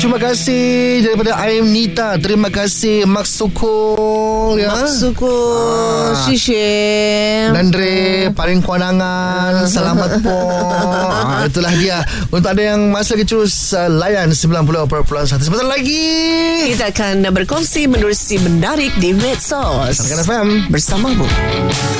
Terima kasih daripada Aim Nita. Terima kasih Mak Sukul ya. Mak Sukul, Shishem Nandre paling kuanangan. Selamat po. Itulah dia. Untuk ada yang masih lagi terus layan 90.1. Sebentar lagi kita akan berkongsi menerusi menarik di medsos Sarankan FM bersamamu.